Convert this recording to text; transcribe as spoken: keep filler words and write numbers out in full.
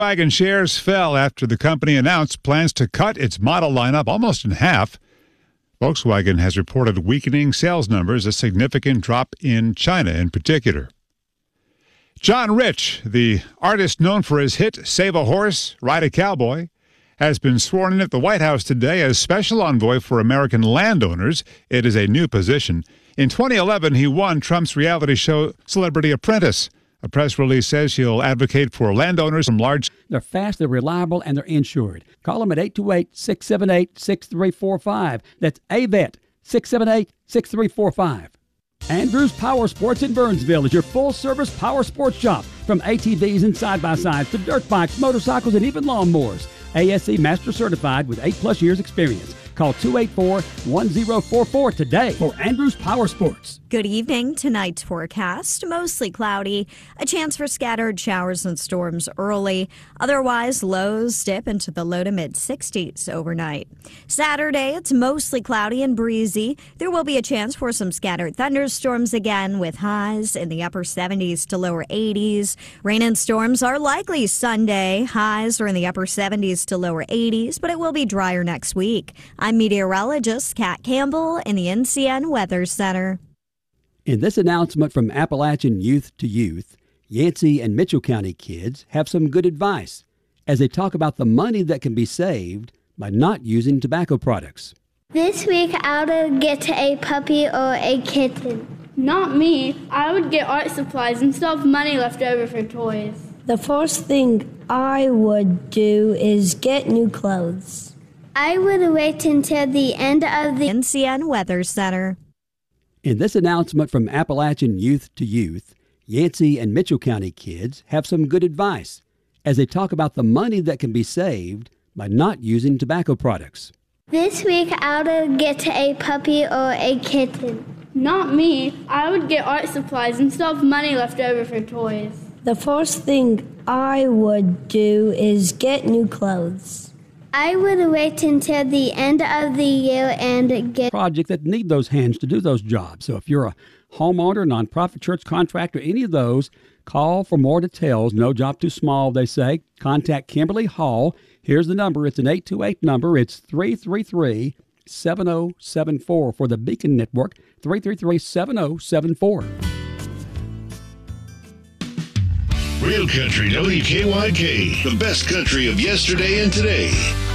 Volkswagen shares fell after the company announced plans to cut its model lineup almost in half. Volkswagen has reported weakening sales numbers, a significant drop in China in particular. John Rich, the artist known for his hit Save a Horse, Ride a Cowboy, has been sworn in at the White House today as special envoy for American landowners. It is a new position. In twenty eleven, he won Trump's reality show Celebrity Apprentice. A press release says he'll advocate for landowners from large... They're fast, they're reliable, and they're insured. Call them at eight two eight, six seven eight, six three four five. That's A V E T, six seven eight, six three four five. Andrews Power Sports in Burnsville is your full-service power sports shop. From A T Vs and side-by-sides to dirt bikes, motorcycles, and even lawnmowers. A S C Master Certified with eight-plus years experience. Call two eight four, one zero four four today for Andrews Power Sports. Good evening. Tonight's forecast, mostly cloudy. A chance for scattered showers and storms early. Otherwise, lows dip into the low to mid sixties overnight. Saturday, it's mostly cloudy and breezy. There will be a chance for some scattered thunderstorms again with highs in the upper seventies to lower eighties. Rain and storms are likely Sunday. Highs are in the upper seventies to lower eighties, but it will be drier next week. I'm meteorologist Kat Campbell in the N C N Weather Center. In this announcement from Appalachian Youth to Youth, Yancey and Mitchell County kids have some good advice as they talk about the money that can be saved by not using tobacco products. This week I would get a puppy or a kitten. Not me. I would get art supplies and still have money left over for toys. The first thing I would do is get new clothes. I would wait until the end of the N C N Weather Center. In this announcement from Appalachian Youth to Youth, Yancey and Mitchell County kids have some good advice as they talk about the money that can be saved by not using tobacco products. This week I would get a puppy or a kitten. Not me. I would get art supplies and still have money left over for toys. The first thing I would do is get new clothes. I would wait until the end of the year and get projects that need those hands to do those jobs. So if you're a homeowner, nonprofit, church contractor, any of those, call for more details. No job too small, they say. Contact Kimberly Hall. Here's the number. It's an eight two eight number. It's three three three, seven zero seven four for the Beacon Network, three three three, seven zero seven four. Real Country W K Y K, the best country of yesterday and today.